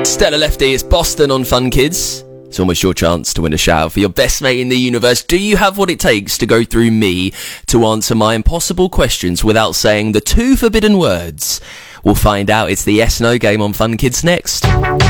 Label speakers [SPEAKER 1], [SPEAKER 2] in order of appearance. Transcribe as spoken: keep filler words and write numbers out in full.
[SPEAKER 1] Stella Lefty, it's Boston on Fun Kids. It's almost your chance to win a shout for your best mate in the universe. Do you have what it takes to go through me to answer my impossible questions without saying the two forbidden words? We'll find out. It's the Yes No game on Fun Kids next.